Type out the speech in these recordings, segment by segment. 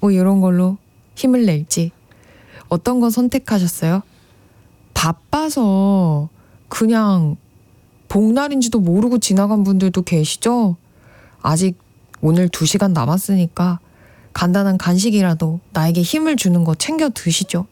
뭐 이런 걸로 힘을 낼지 어떤 거 선택하셨어요? 바빠서 그냥 복날인지도 모르고 지나간 분들도 계시죠? 아직 오늘 2시간 남았으니까 간단한 간식이라도 나에게 힘을 주는 거 챙겨 드시죠.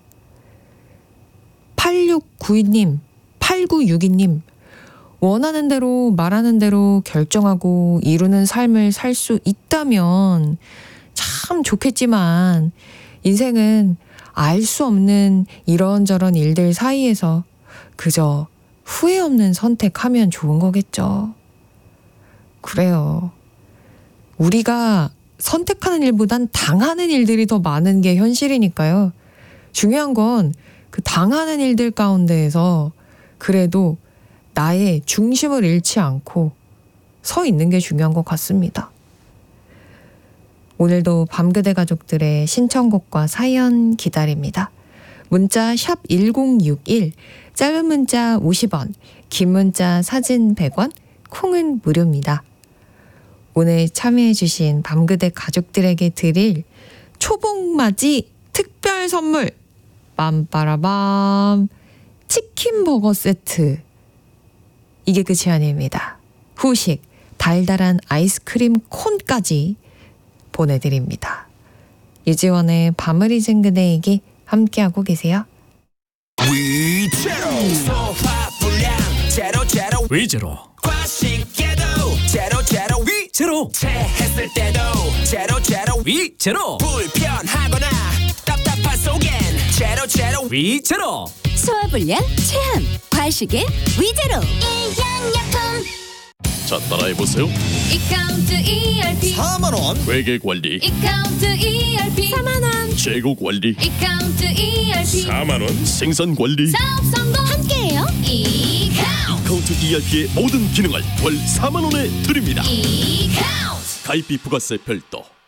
8692님, 8962님, 원하는 대로 말하는 대로 결정하고 이루는 삶을 살 수 있다면 참 좋겠지만 인생은 알 수 없는 이런저런 일들 사이에서 그저 후회 없는 선택하면 좋은 거겠죠. 그래요. 우리가 선택하는 일보단 당하는 일들이 더 많은 게 현실이니까요. 중요한 건 그 당하는 일들 가운데에서 그래도 나의 중심을 잃지 않고 서 있는 게 중요한 것 같습니다. 오늘도 밤그대 가족들의 신청곡과 사연 기다립니다. 문자 샵 1061, 짧은 문자 50원, 긴 문자 사진 100원, 콩은 무료입니다. 오늘 참여해주신 밤그대 가족들에게 드릴 초복맞이 특별 선물 빰빠라밤 치킨 버거 세트. 이게 끝이 아닙니다. 후식 달달한 아이스크림 콘까지 보내드립니다. 유지원의 밤을 잊은 그대에게 함께하고 계세요. 위제로 과식에도 제로 위제로 체했을 때도 제로 위제로 불편하거나 답답한 속엔 제로 위제로 소화불량 체함 과식엔 위제로 이양약품. 자 따라해보세요. 이카운트 ERP 4만원 회계관리, 이카운트 ERP 4만원 재고관리, 이카운트 ERP 4만원 생산관리. 사업 성공 함께해요. 이카운트 ERP의 모든 기능을 월 4만원에 드립니다. 이카운트 가입비 부가세 별도.